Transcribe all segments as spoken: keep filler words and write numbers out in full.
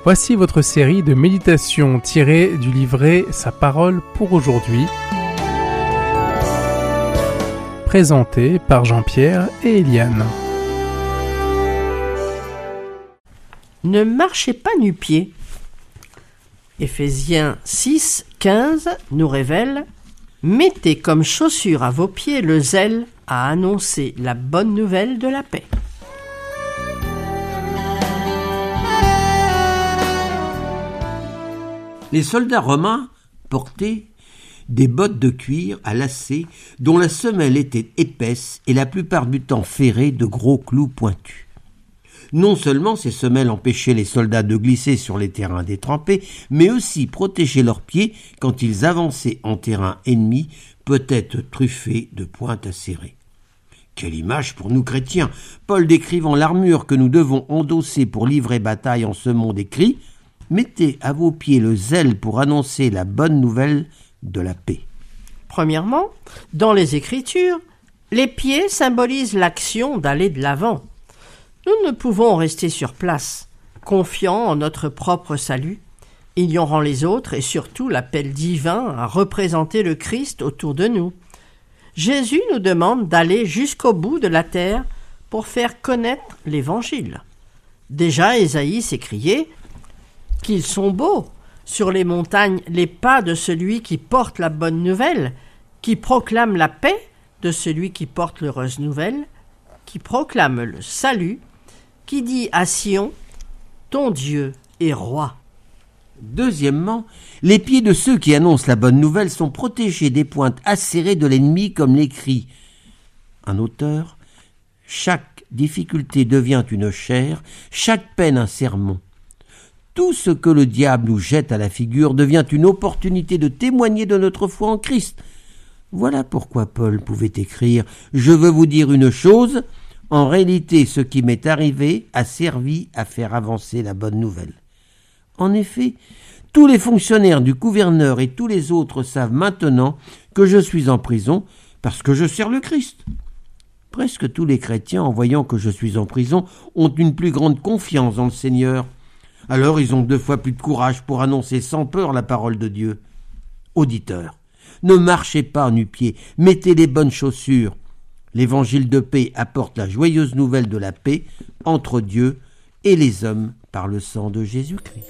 Voici votre série de méditations tirées du livret Sa parole pour aujourd'hui, présentée par Jean-Pierre et Eliane. Ne marchez pas nu-pieds. Éphésiens six, quinze nous révèle « Mettez comme chaussure à vos pieds le zèle à annoncer la bonne nouvelle de la paix. » Les soldats romains portaient des bottes de cuir à lacets dont la semelle était épaisse et la plupart du temps ferrée de gros clous pointus. Non seulement ces semelles empêchaient les soldats de glisser sur les terrains détrempés, mais aussi protégeaient leurs pieds quand ils avançaient en terrain ennemi, peut-être truffé de pointes acérées. Quelle image pour nous chrétiens! Paul décrivant l'armure que nous devons endosser pour livrer bataille en ce monde écrit « Mettez à vos pieds le zèle pour annoncer la bonne nouvelle de la paix. » Premièrement, dans les Écritures, les pieds symbolisent l'action d'aller de l'avant. Nous ne pouvons rester sur place, confiants en notre propre salut, ignorant les autres et surtout l'appel divin à représenter le Christ autour de nous. Jésus nous demande d'aller jusqu'au bout de la terre pour faire connaître l'Évangile. Déjà, Ésaïe s'écriait « Qu'ils sont beaux, sur les montagnes, les pas de celui qui porte la bonne nouvelle, qui proclame la paix de celui qui porte l'heureuse nouvelle, qui proclame le salut, qui dit à Sion, ton Dieu est roi. » Deuxièmement, les pieds de ceux qui annoncent la bonne nouvelle sont protégés des pointes acérées de l'ennemi comme l'écrit un auteur. Chaque difficulté devient une chair, chaque peine un sermon. Tout ce que le diable nous jette à la figure devient une opportunité de témoigner de notre foi en Christ. Voilà pourquoi Paul pouvait écrire « Je veux vous dire une chose, en réalité ce qui m'est arrivé a servi à faire avancer la bonne nouvelle. » En effet, tous les fonctionnaires du gouverneur et tous les autres savent maintenant que je suis en prison parce que je sers le Christ. Presque tous les chrétiens, en voyant que je suis en prison, ont une plus grande confiance dans le Seigneur. Alors ils ont deux fois plus de courage pour annoncer sans peur la parole de Dieu. Auditeurs, ne marchez pas nu-pieds, mettez les bonnes chaussures. L'évangile de paix apporte la joyeuse nouvelle de la paix entre Dieu et les hommes par le sang de Jésus-Christ.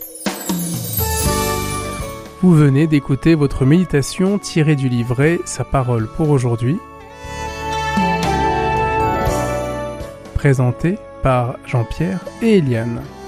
Vous venez d'écouter votre méditation tirée du livret Sa parole pour aujourd'hui, présentée par Jean-Pierre et Eliane.